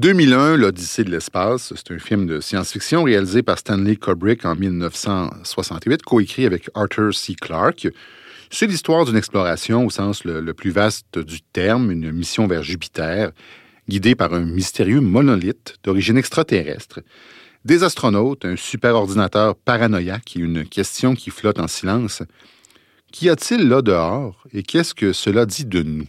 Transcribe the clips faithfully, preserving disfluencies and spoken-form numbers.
deux mille un, l'Odyssée de l'espace, c'est un film de science-fiction réalisé par Stanley Kubrick en dix-neuf cent soixante-huit, coécrit avec Arthur C. Clarke. C'est l'histoire d'une exploration au sens le, le plus vaste du terme, une mission vers Jupiter, guidée par un mystérieux monolithe d'origine extraterrestre. Des astronautes, un superordinateur paranoïaque et une question qui flotte en silence. Qu'y a-t-il là dehors et qu'est-ce que cela dit de nous?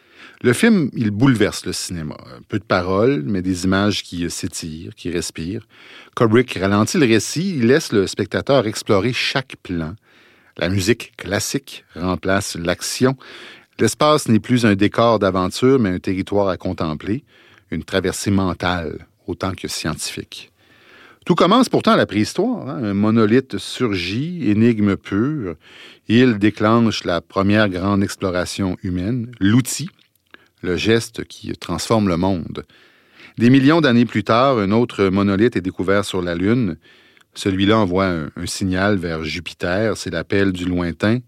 Le film, il bouleverse le cinéma. Un peu de paroles, mais des images qui s'étirent, qui respirent. Kubrick ralentit le récit, il laisse le spectateur explorer chaque plan. La musique classique remplace l'action. L'espace n'est plus un décor d'aventure, mais un territoire à contempler, une traversée mentale autant que scientifique. Tout commence pourtant à la préhistoire. Hein? Un monolithe surgit, énigme pure. Il déclenche la première grande exploration humaine, l'outil, le geste qui transforme le monde. Des millions d'années plus tard, un autre monolithe est découvert sur la Lune. Celui-là envoie un, un signal vers Jupiter. C'est l'appel du lointain.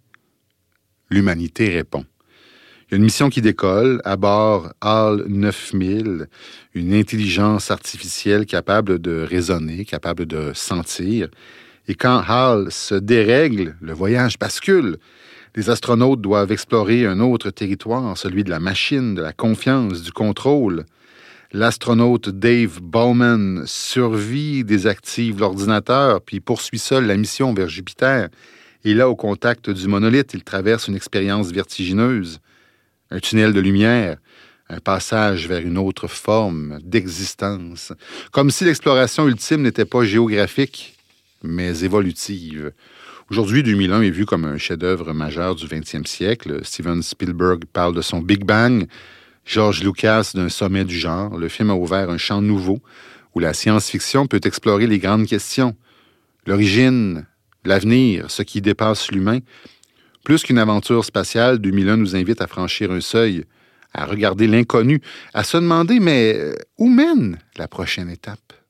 L'humanité répond. Il y a une mission qui décolle, à bord HAL neuf mille, une intelligence artificielle capable de raisonner, capable de sentir. Et quand HAL se dérègle, le voyage bascule. Les astronautes doivent explorer un autre territoire, celui de la machine, de la confiance, du contrôle. L'astronaute Dave Bowman survit, désactive l'ordinateur, puis poursuit seul la mission vers Jupiter. Et là, au contact du monolithe, il traverse une expérience vertigineuse. Un tunnel de lumière, un passage vers une autre forme d'existence. Comme si l'exploration ultime n'était pas géographique, mais évolutive. Aujourd'hui, deux mille un est vu comme un chef-d'œuvre majeur du vingtième siècle. Steven Spielberg parle de son Big Bang. George Lucas d'un sommet du genre. Le film a ouvert un champ nouveau où la science-fiction peut explorer les grandes questions. L'origine, l'avenir, ce qui dépasse l'humain. Plus qu'une aventure spatiale, deux mille un nous invite à franchir un seuil, à regarder l'inconnu, à se demander, mais où mène la prochaine étape?